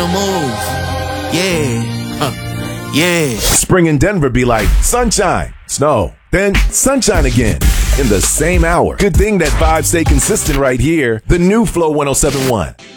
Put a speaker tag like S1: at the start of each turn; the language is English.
S1: move. Yeah. Yeah.
S2: Spring in Denver be like sunshine, snow, then sunshine again in the same hour. Good thing that vibes stay consistent right here. The new Flow 107.1.